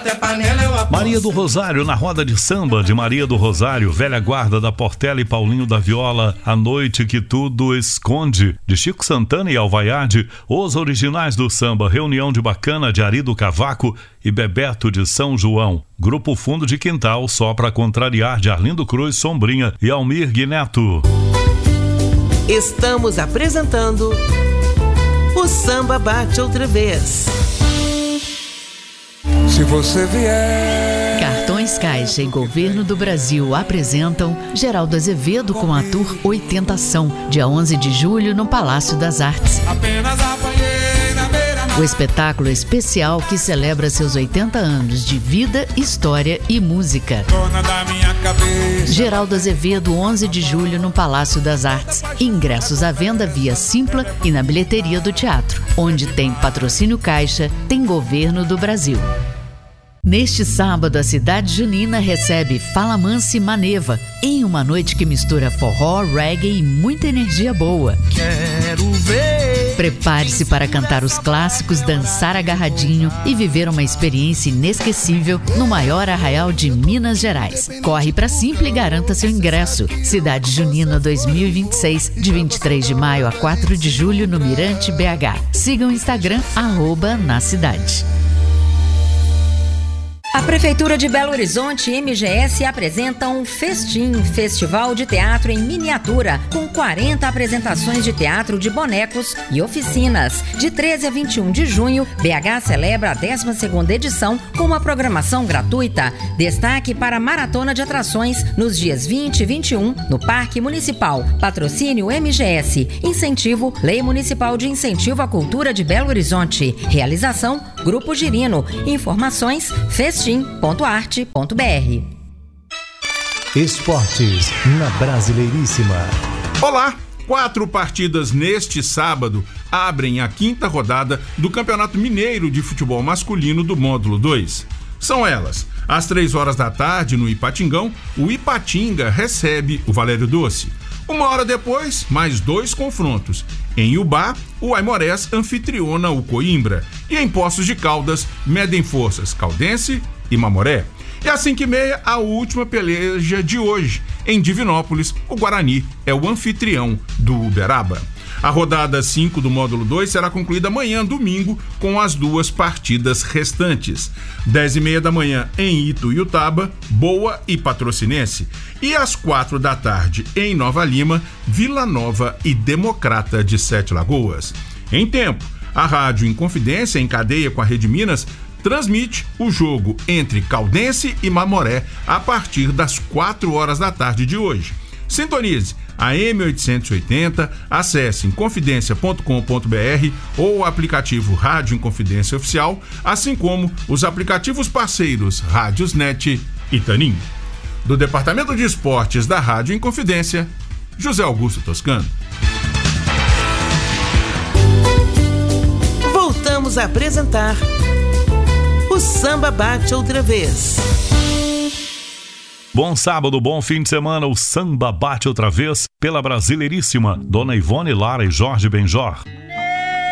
até panela eu aposto. Maria do Rosário na roda de samba de Maria do Rosário, Velha Guarda da Portela e Paulinho da Viola, A Noite que Tudo Esconde, de Chico Santana e Alvaiade, Os Originais do Samba, Reunião de Bacana de Ari do Cavaco e Bebeto de São João, Grupo Fundo de Quintal, Só Pra Contrariar, de Arlindo Cruz, Sombrinha e Almir Guineto. Estamos apresentando O Samba Bate Outra Vez. Se você vier. Cartões Caixa e Governo do Brasil apresentam Geraldo Azevedo com a Tour 80 Ação, dia 11 de julho no Palácio das Artes. Apenas apanhei na beira-mar. O espetáculo especial que celebra seus 80 anos de vida, história e música. Dona da minha cabeça. Geraldo Azevedo, 11 de julho no Palácio das Artes. Ingressos à venda via Simpla e na bilheteria do teatro. Onde tem patrocínio Caixa, tem Governo do Brasil. Neste sábado, a cidade junina recebe Fala Mansa e Maneva, em uma noite que mistura forró, reggae e muita energia boa. Quero ver. Prepare-se para cantar os clássicos, dançar agarradinho e viver uma experiência inesquecível no maior arraial de Minas Gerais. Corre para Simpla e garanta seu ingresso. Cidade Junina 2026, de 23 de maio a 4 de julho no Mirante BH. Siga o Instagram, @nacidade. A Prefeitura de Belo Horizonte e MGS apresentam Festim, Festival de Teatro em Miniatura, com 40 apresentações de teatro de bonecos e oficinas. De 13 a 21 de junho, BH celebra a 12ª edição com uma programação gratuita. Destaque para a maratona de atrações nos dias 20 e 21 no Parque Municipal. Patrocínio MGS. Incentivo Lei Municipal de Incentivo à Cultura de Belo Horizonte. Realização Grupo Girino. Informações festim.arte.br. Esportes na Brasileiríssima. Olá! 4 partidas neste sábado abrem a 5ª rodada do Campeonato Mineiro de Futebol Masculino do Módulo 2. São elas: às 3 horas da tarde, no Ipatingão, o Ipatinga recebe o Valério Doce. 1 hora depois, mais 2 confrontos. Em Iubá, o Aimorés anfitriona o Coimbra. E em Poços de Caldas, medem forças Caldense e Mamoré. E às 5h30, a última peleja de hoje. Em Divinópolis, o Guarani é o anfitrião do Uberaba. A rodada 5 do módulo 2 será concluída amanhã, domingo, com as 2 partidas restantes. 10h30 da manhã em Ituiutaba, Boa e Patrocinense. E às 4 da tarde em Nova Lima, Vila Nova e Democrata de Sete Lagoas. Em tempo, a Rádio Inconfidência, em cadeia com a Rede Minas, transmite o jogo entre Caldense e Mamoré a partir das 4 horas da tarde de hoje. Sintonize a M880, acesse inconfidencia.com.br ou o aplicativo Rádio Inconfidência Oficial, assim como os aplicativos parceiros Rádiosnet e Tanin. Do Departamento de Esportes da Rádio Inconfidência, José Augusto Toscano. Voltamos a apresentar O Samba Bate Outra Vez. Bom sábado, bom fim de semana. O Samba Bate Outra Vez pela Brasileiríssima. Dona Ivone Lara e Jorge Benjor.